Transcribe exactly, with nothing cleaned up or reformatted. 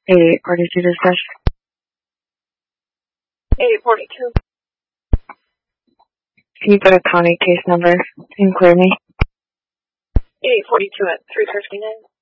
eight forty-two dispatch. eight forty-two. Can you put a county case number and clear me? eight forty-two at three fifty-nine.